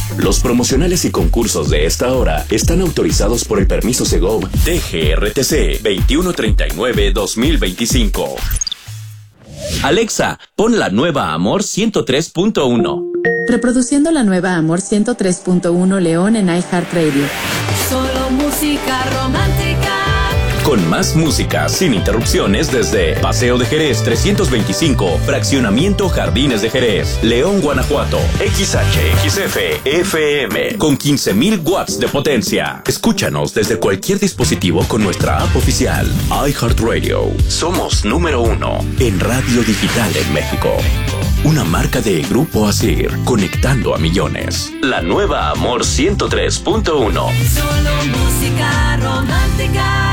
Los promocionales y concursos de esta hora están autorizados por el permiso Segov DGRTC 2139-2025. Alexa, pon la nueva Amor 103.1. Reproduciendo la nueva Amor 103.1 León en iHeartRadio. Solo música romántica. Con más música, sin interrupciones desde Paseo de Jerez 325, Fraccionamiento Jardines de Jerez, León, Guanajuato. XHXF FM con 15,000 watts de potencia. Escúchanos desde cualquier dispositivo con nuestra app oficial iHeartRadio. Somos número 1 en radio digital en México. Una marca de Grupo Asir, conectando a millones. La nueva Amor 103.1. Solo música romántica.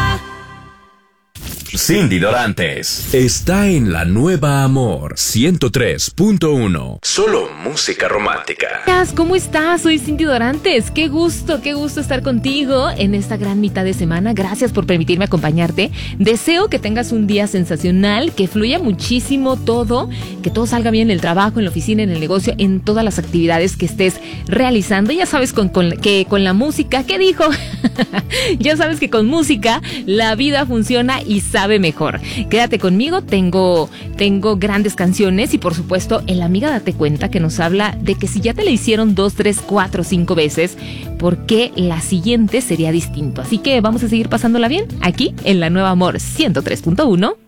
Cindy Dorantes está en la nueva Amor 103.1. Solo música romántica. ¿Cómo estás? Soy Cindy Dorantes. Qué gusto estar contigo en esta gran mitad de semana. Gracias por permitirme acompañarte. Deseo que tengas un día sensacional, que fluya muchísimo todo, que todo salga bien en el trabajo, en la oficina, en el negocio, en todas las actividades que estés realizando. Ya sabes que con la música, ¿qué dijo? Ya sabes que con música la vida funciona y sabe mejor. Quédate conmigo, tengo grandes canciones y por supuesto el Amiga Date Cuenta, que nos habla de que si ya te la hicieron 2, 3, 4, 5 veces, ¿por qué la siguiente sería distinto? Así que vamos a seguir pasándola bien aquí en la nueva Amor 103.1.